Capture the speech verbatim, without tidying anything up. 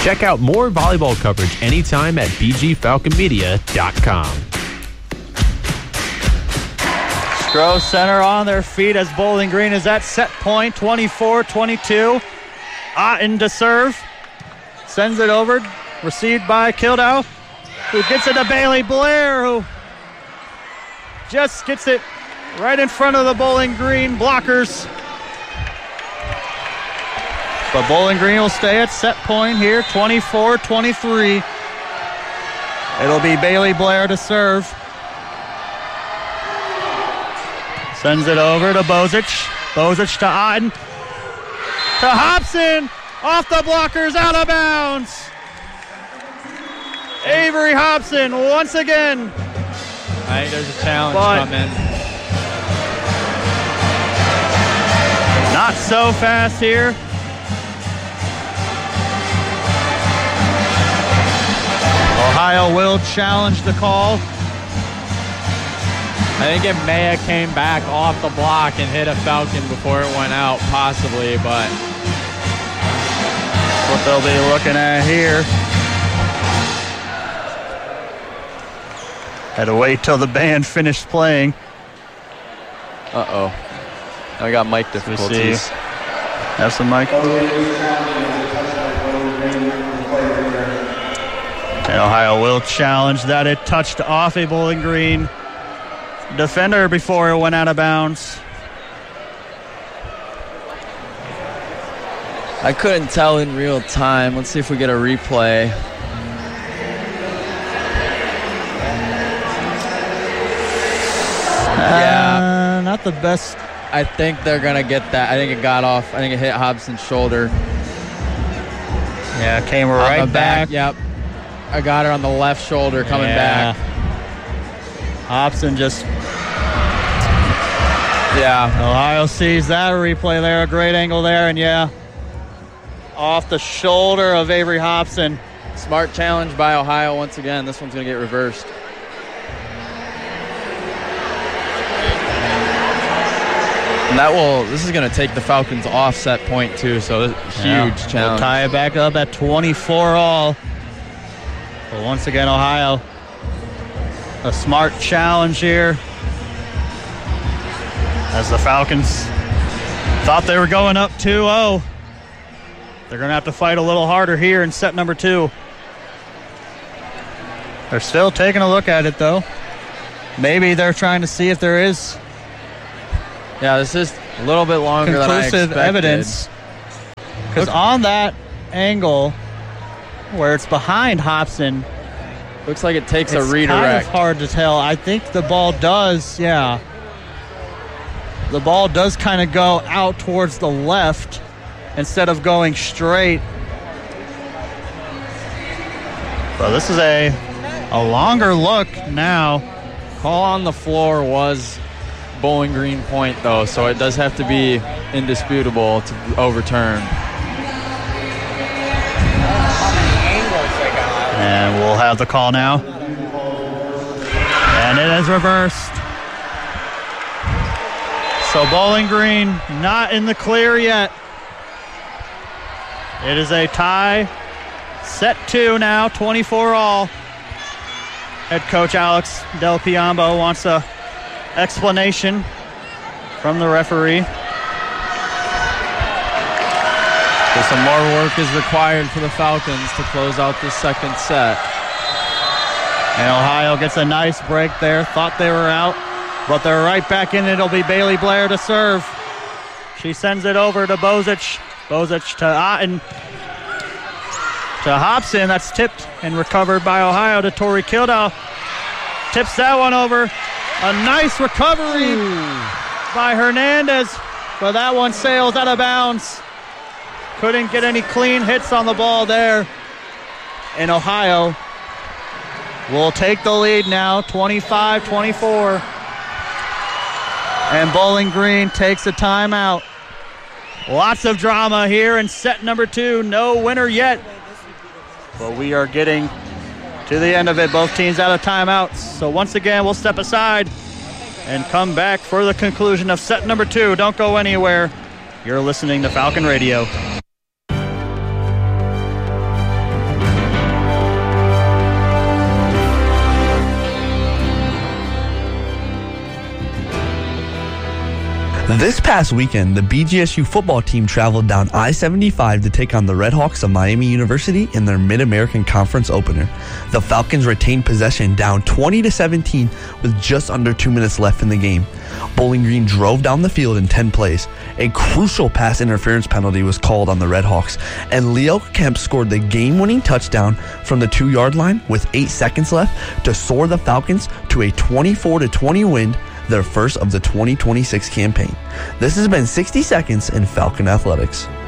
Check out more volleyball coverage anytime at b g falcon media dot com. Stroh Center on their feet as Bowling Green is at set point, twenty-four twenty-two. Otten to serve. Sends it over. Received by Kildau, who gets it to Bailey Blair, who just gets it right in front of the Bowling Green blockers. But Bowling Green will stay at set point here, twenty-four twenty-three. It'll be Bailey Blair to serve. Sends it over to Bozic. Bozic to Otten. To Hobson. Off the blockers, out of bounds. Avery Hobson once again. I think there's a challenge but coming. Not so fast here. Ohio will challenge the call. I think it may have came back off the block and hit a Falcon before it went out, possibly, but that's what they'll be looking at here. Had to wait till the band finished playing. Uh-oh. I got mic difficulties. Have some mic. And Ohio will challenge that. It touched off a Bowling Green defender before it went out of bounds. I couldn't tell in real time. Let's see if we get a replay. Yeah. Uh, not the best. I think they're going to get that. I think it got off. I think it hit Hobson's shoulder. Yeah, it came right back. back. Yep. I got her on the left shoulder coming yeah. back. Hobson just... Yeah. Ohio sees that replay there. A great angle there. And, yeah, off the shoulder of Avery Hobson. Smart challenge by Ohio once again. This one's going to get reversed. And that will, this is going to take the Falcons off set point too, so huge yeah, challenge. We'll tie it back up at twenty-four all. But once again, Ohio, a smart challenge here. As the Falcons thought they were going up two oh. They're going to have to fight a little harder here in set number two. They're still taking a look at it, though. Maybe they're trying to see if there is... Yeah, this is a little bit longer than I expected. Conclusive evidence. Because on that angle, where it's behind Hobson, looks like it takes a redirect. It's kind of hard to tell. I think the ball does, yeah. The ball does kind of go out towards the left instead of going straight. So this is a, a longer look now. Call on the floor was Bowling Green point, though, so it does have to be indisputable to overturn. And we'll have the call now. And it is reversed. So Bowling Green not in the clear yet. It is a tie. Set two now, twenty-four all. Head coach Alex Del Piombo wants a explanation from the referee. So some more work is required for the Falcons to close out this second set. And Ohio gets a nice break there. Thought they were out, but they're right back in. It'll be Bailey Blair to serve. She sends it over to Bozic. Bozic to Otten. To Hobson. That's tipped and recovered by Ohio to Tori Kildau. Tips that one over. A nice recovery Ooh. by Hernandez, but that one sails out of bounds. Couldn't get any clean hits on the ball there. And Ohio will take the lead now, twenty-five twenty-four. And Bowling Green takes a timeout. Lots of drama here in set number two. No winner yet. But we are getting to the end of it. Both teams out of timeouts. So once again, we'll step aside and come back for the conclusion of set number two. Don't go anywhere. You're listening to Falcon Radio. This past weekend, the B G S U football team traveled down I seventy-five to take on the Redhawks of Miami University in their Mid-American Conference opener. The Falcons retained possession down twenty to seventeen with just under two minutes left in the game. Bowling Green drove down the field in ten plays. A crucial pass interference penalty was called on the Redhawks, and Leo Kemp scored the game-winning touchdown from the two-yard line with eight seconds left to soar the Falcons to a twenty-four to twenty win, their first of the twenty twenty-six campaign. This has been sixty Seconds in Falcon Athletics.